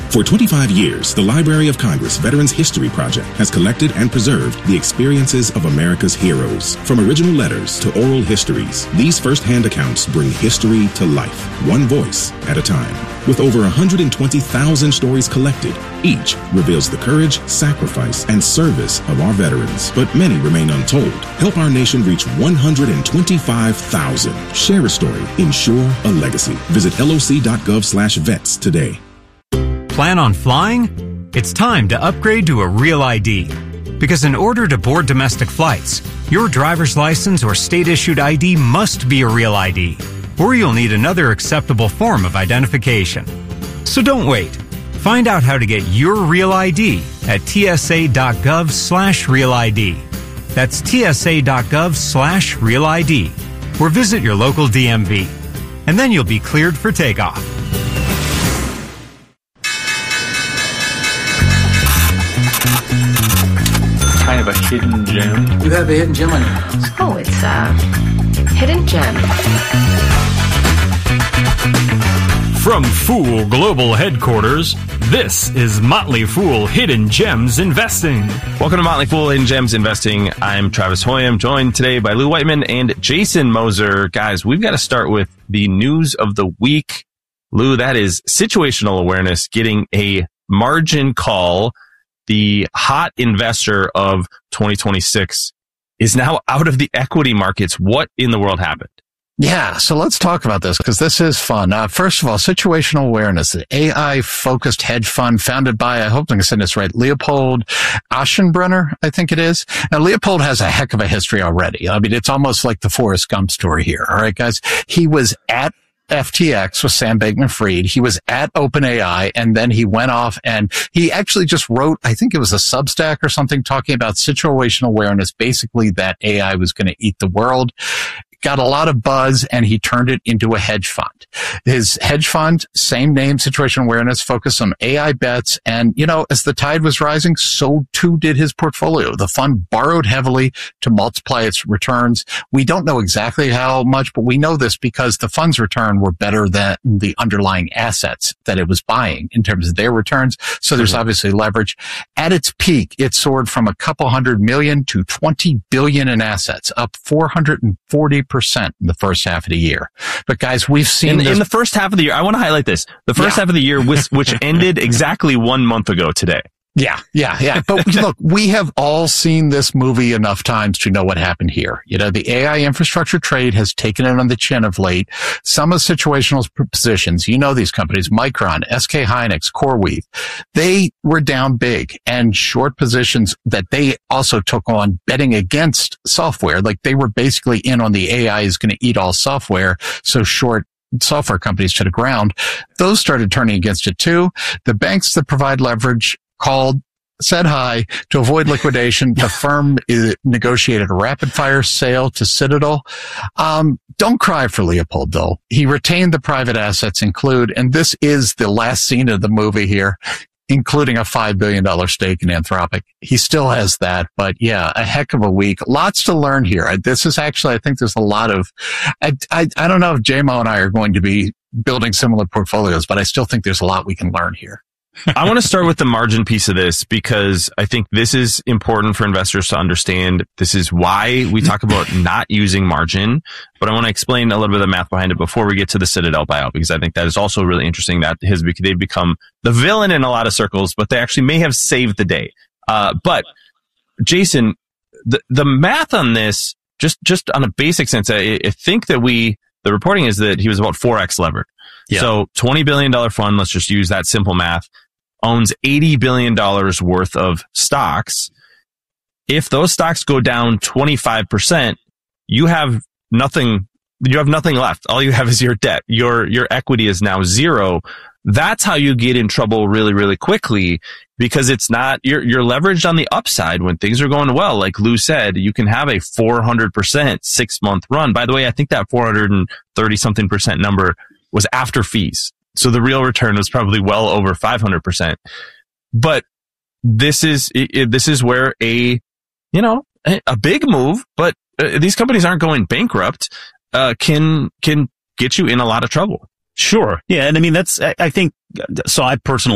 For 25 years, the Library of Congress Veterans History Project has collected and preserved the experiences of America's heroes. From original letters to oral histories, these first-hand accounts bring history to life, one voice at a time. With over 120,000 stories collected, each reveals the courage, sacrifice, and service of our veterans. But many remain untold. Help our nation reach 125,000. Share a story. Ensure a legacy. Visit loc.gov/vets today. Plan on flying? It's time to upgrade to a Real ID. Because in order to board domestic flights, your driver's license or state-issued ID must be a Real ID, or you'll need another acceptable form of identification. So don't wait. Find out how to get your Real ID at tsa.gov/Real ID. That's tsa.gov/Real ID, or visit your local DMV. And then you'll be cleared for takeoff. Kind of a hidden gem. You have a hidden gem on your hands. Oh, it's a hidden gem. From Fool Global Headquarters, this is Motley Fool Hidden Gems Investing. Welcome to Motley Fool Hidden Gems Investing. I'm Travis Hoy. I'm joined today by Lou Whiteman and Jason Moser. Guys, we've got to start with the news of the week. Lou, that is situational awareness getting a margin call. The hot investor of 2026 is now out of the equity markets. What in the world happened? Yeah, so let's talk about this because this is fun. First of all, situational awareness, the AI-focused hedge fund founded by, I hope I'm saying this right, Leopold Aschenbrenner, I think it is. Now, Leopold has a heck of a history already. I mean, it's almost like the Forrest Gump story here. All right, guys. He was at FTX with Sam Bankman-Fried. He was at OpenAI, and then he went off and he actually just wrote, I think it was a Substack or something, talking about situational awareness, basically that AI was going to eat the world. Got a lot of buzz, and he turned it into a hedge fund. His hedge fund, same name, situational awareness, focused on AI bets. And, you know, as the tide was rising, so too did his portfolio. The fund borrowed heavily to multiply its returns. We don't know exactly how much, but we know this because the fund's return were better than the underlying assets that it was buying in terms of their returns. So there's obviously leverage. At its peak, it soared from a couple $100 million to $20 billion in assets, up 440% in the first half of the year. But guys, we've seen in the first half of the year, I want to highlight this. The first half of the year, which ended exactly 1 month ago today. Yeah. But look, we have all seen this movie enough times to know what happened here. You know, the AI infrastructure trade has taken it on the chin of late. Some of the situational positions, you know, these companies, Micron, SK Hynix, CoreWeave, they were down big, and short positions that they also took on betting against software. Like they were basically in on the AI is going to eat all software. So short software companies to the ground. Those started turning against it too. The banks that provide leverage said hi to avoid liquidation. The firm negotiated a rapid fire sale to Citadel. Don't cry for Leopold though. He retained the private assets and this is the last scene of the movie here, including a $5 billion stake in Anthropic. He still has that, but yeah, a heck of a week. Lots to learn here. This is actually, I think there's a lot of, I don't know if JMO and I are going to be building similar portfolios, but I still think there's a lot we can learn here. I want to start with the margin piece of this because I think this is important for investors to understand. This is why we talk about not using margin, but I want to explain a little bit of the math behind it before we get to the Citadel buyout, because I think that is also really interesting that they've become the villain in a lot of circles, but they actually may have saved the day. But Jason, the math on this, just on a basic sense, I think that the reporting is that he was about 4x levered. Yeah. So $20 billion fund, let's just use that simple math, owns $80 billion worth of stocks. If those stocks go down 25%, you have nothing left. All you have is your debt. Your equity is now zero. That's how you get in trouble really, really quickly, because it's not, you're leveraged on the upside when things are going well. Like Lou said, you can have a 400% 6-month run. By the way, I think that 430 something percent number was after fees. So the real return was probably well over 500%. But this is where a big move, but these companies aren't going bankrupt, can get you in a lot of trouble. Sure. Yeah. And I mean, I think, so I personally